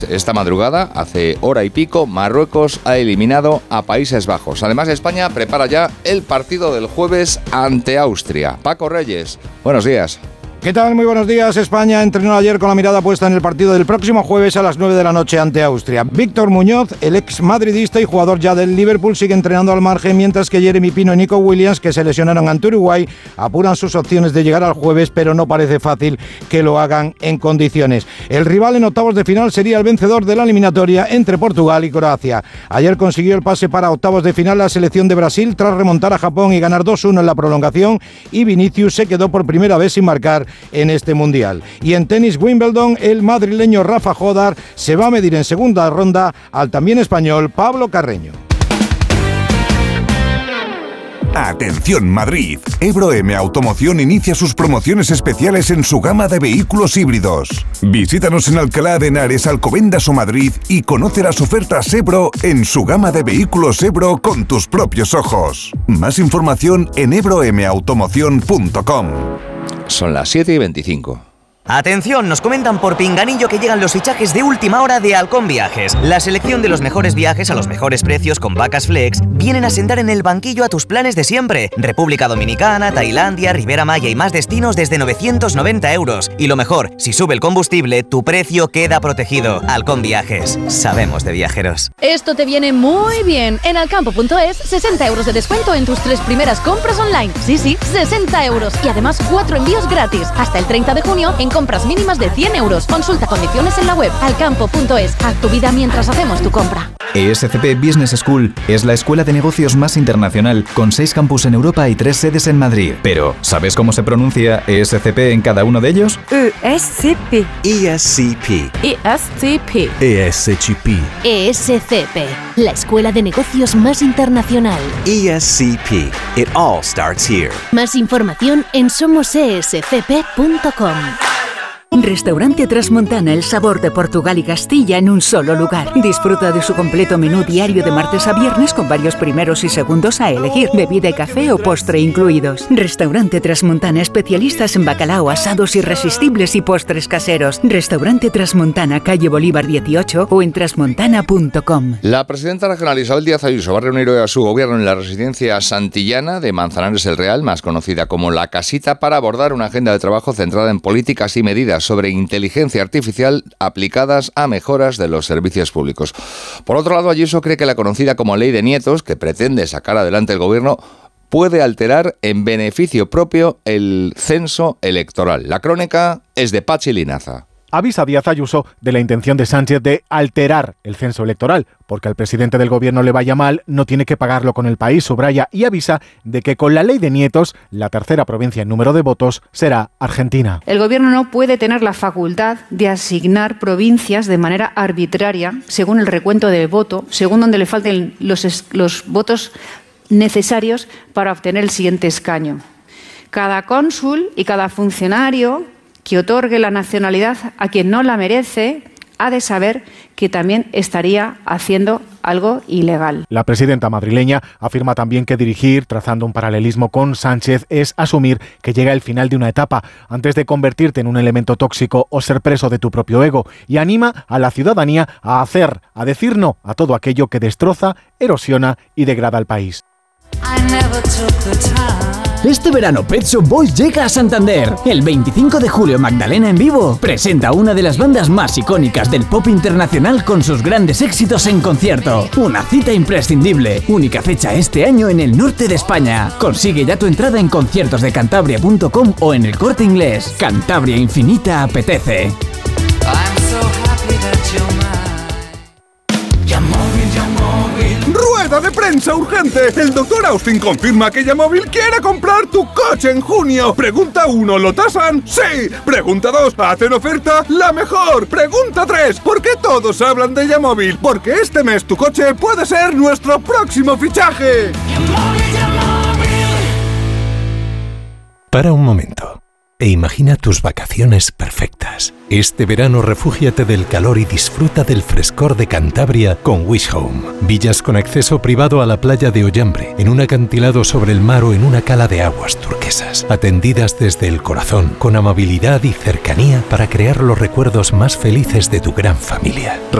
Esta madrugada, hace hora y pico, Marruecos ha eliminado a Países Bajos. Además, España prepara ya el partido del jueves ante Austria. Paco Reyes, buenos días. ¿Qué tal? Muy buenos días. España entrenó ayer con la mirada puesta en el partido del próximo jueves a las 9 de la noche ante Austria. Víctor Muñoz, el ex madridista y jugador ya del Liverpool, sigue entrenando al margen, mientras que Jeremy Pino y Nico Williams, que se lesionaron ante Uruguay, apuran sus opciones de llegar al jueves, pero no parece fácil que lo hagan en condiciones. El rival en octavos de final sería el vencedor de la eliminatoria entre Portugal y Croacia. Ayer consiguió el pase para octavos de final la selección de Brasil tras remontar a Japón y ganar 2-1 en la prolongación, y Vinicius se quedó por primera vez sin marcar en este mundial. Y en tenis Wimbledon, el madrileño Rafa Jodar se va a medir en segunda ronda al también español Pablo Carreño. Atención Madrid, Ebro M Automoción inicia sus promociones especiales en su gama de vehículos híbridos. Visítanos en Alcalá de Henares, Alcobendas o Madrid y conoce las ofertas Ebro en su gama de vehículos Ebro con tus propios ojos. Más información en ebroemautomoción.com. Son las 7:25. Atención, nos comentan por Pinganillo que llegan los fichajes de última hora de Halcón Viajes. La selección de los mejores viajes a los mejores precios con vacas flex vienen a sentar en el banquillo a tus planes de siempre. República Dominicana, Tailandia, Riviera Maya y más destinos desde 990 euros. Y lo mejor, si sube el combustible, tu precio queda protegido. Halcón Viajes, sabemos de viajeros. Esto te viene muy bien. En alcampo.es, 60 euros de descuento en tus 3 primeras compras online. Sí, 60 euros. Y además 4 envíos gratis. Hasta el 30 de junio en compras mínimas de 100 euros. Consulta condiciones en la web. Alcampo.es. Haz tu vida mientras hacemos tu compra. ESCP Business School es la escuela de negocios más internacional, con 6 campus en Europa y 3 sedes en Madrid. Pero, ¿sabes cómo se pronuncia ESCP en cada uno de ellos? ESCP. ESCP. ESCP. ESCP. ESCP, la escuela de negocios más internacional. ESCP. It all starts here. Más información en somosescp.com. Restaurante Trasmontana, el sabor de Portugal y Castilla en un solo lugar. Disfruta de su completo menú diario de martes a viernes con varios primeros y segundos a elegir, bebida y café o postre incluidos. Restaurante Trasmontana, especialistas en bacalao, asados irresistibles y postres caseros. Restaurante Trasmontana, calle Bolívar 18 o en trasmontana.com. La presidenta regional Isabel Díaz Ayuso va a reunir hoy a su gobierno en la residencia santillana de Manzanares el Real, más conocida como La Casita, para abordar una agenda de trabajo centrada en políticas y medidas sobre inteligencia artificial aplicadas a mejoras de los servicios públicos. Por otro lado, Ayuso cree que la conocida como Ley de Nietos, que pretende sacar adelante el gobierno, puede alterar en beneficio propio el censo electoral. La crónica es de Pachi Linaza. Avisa Díaz Ayuso de la intención de Sánchez de alterar el censo electoral, porque al presidente del gobierno le vaya mal, no tiene que pagarlo con el país, subraya, y avisa de que con la Ley de Nietos, la tercera provincia en número de votos será Argentina. El gobierno no puede tener la facultad de asignar provincias de manera arbitraria, según el recuento de voto, según donde le falten los votos necesarios para obtener el siguiente escaño. Cada cónsul y cada funcionario que otorgue la nacionalidad a quien no la merece ha de saber que también estaría haciendo algo ilegal. La presidenta madrileña afirma también que dirigir, trazando un paralelismo con Sánchez, es asumir que llega el final de una etapa antes de convertirte en un elemento tóxico o ser preso de tu propio ego, y anima a la ciudadanía a decir no a todo aquello que destroza, erosiona y degrada al país. Este verano Pet Shop Boys llega a Santander. El 25 de julio Magdalena en vivo presenta una de las bandas más icónicas del pop internacional con sus grandes éxitos en concierto. Una cita imprescindible. Única fecha este año en el norte de España. Consigue ya tu entrada en conciertosdecantabria.com o en El Corte Inglés. Cantabria Infinita apetece. ¡Rueda de prensa urgente! El doctor Austin confirma que Yamóvil quiere comprar tu coche en junio. Pregunta 1, ¿lo tasan? ¡Sí! Pregunta 2, ¿hacen oferta? ¡La mejor! Pregunta 3, ¿por qué todos hablan de Yamóvil? Porque este mes tu coche puede ser nuestro próximo fichaje. Para un momento. e imagina tus vacaciones perfectas. Este verano refúgiate del calor y disfruta del frescor de Cantabria con Wish Home. Villas con acceso privado a la playa de Ollambre, en un acantilado sobre el mar o en una cala de aguas turquesas. Atendidas desde el corazón, con amabilidad y cercanía para crear los recuerdos más felices de tu gran familia.